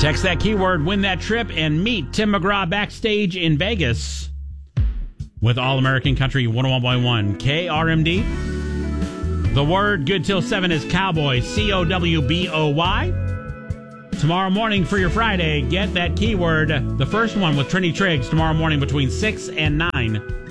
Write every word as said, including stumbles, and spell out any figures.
Text that keyword, win that trip, and meet Tim McGraw backstage in Vegas with All American Country one oh one point one K R M D. The word good till seven is cowboy, C O W B O Y. Tomorrow morning for your Friday, get that keyword, the first one with Trini Triggs, tomorrow morning between six and nine.